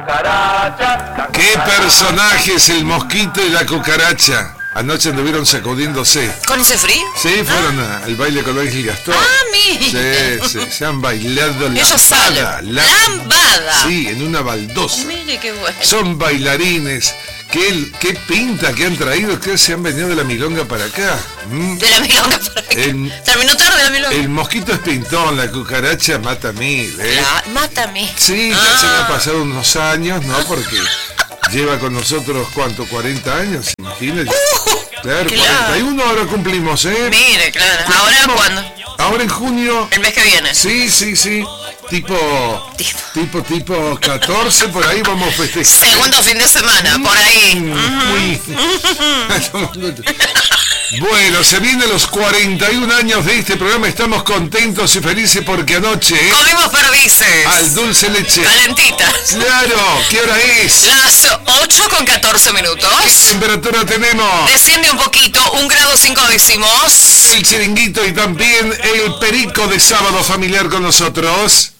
¿Qué personajes el mosquito y la cucaracha? Anoche anduvieron sacudiéndose. ¿Con ese frío? Sí, fueron al baile con Ángel Gastón. mira. Sí, se han bailado Ellos salen. Lambada. Sí, en una baldosa. Mire qué bueno. Son bailarines. ¿Qué pinta que han traído? Que se han venido de la milonga para acá. De la milonga para acá. Terminó tarde la milonga. El mosquito es pintón, la cucaracha mata mil, ¿eh? Mata mil. Sí, ya se me han pasado unos años, ¿no? Porque lleva con nosotros, ¿cuánto? 40 años, imagínate. Claro, 41 ahora cumplimos, ¿eh? Mire, claro. ¿Ahora cuándo? Ahora en junio. El mes que viene. Sí. Tipo 14, por ahí vamos a festejar. Segundo fin de semana, por ahí. Bueno, se vienen los 41 años de este programa. Estamos contentos y felices porque anoche comimos perdices al dulce leche. Calentitas. Claro, ¿qué hora es? Las 8:14. ¿Qué temperatura tenemos? Desciende un poquito, 1 grado 5 décimos. El chiringuito y también el perico de sábado familiar con nosotros.